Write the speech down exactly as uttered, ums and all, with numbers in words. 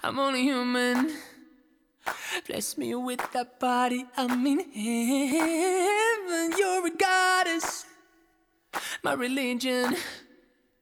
I'm only human. Bless me with that body, I'm in heaven. You're a goddess, my religion.